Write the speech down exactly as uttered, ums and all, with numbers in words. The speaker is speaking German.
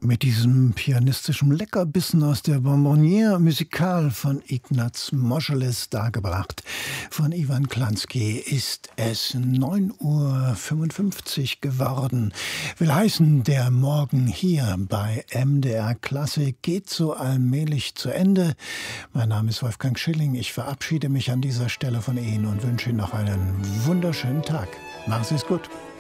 Mit diesem pianistischen Leckerbissen aus der Bonbonnière Musicale von Ignaz Moscheles, dargebracht von Iwan Klansky, ist es neun Uhr fünfundfünfzig geworden. Will heißen, der Morgen hier bei M D R Klassik geht so allmählich zu Ende. Mein Name ist Wolfgang Schilling. Ich verabschiede mich an dieser Stelle von Ihnen und wünsche Ihnen noch einen wunderschönen Tag. Machen Sie es gut.